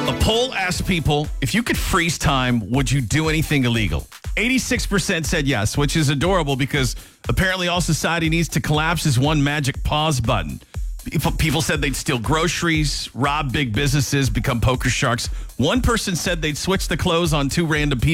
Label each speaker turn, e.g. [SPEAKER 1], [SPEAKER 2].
[SPEAKER 1] A poll asked people, if you could freeze time, would you do anything illegal? 86% said yes, which is adorable because apparently all society needs to collapse is one magic pause button. People said they'd steal groceries, rob big businesses, become poker sharks. One person said they'd switch the clothes on two random people.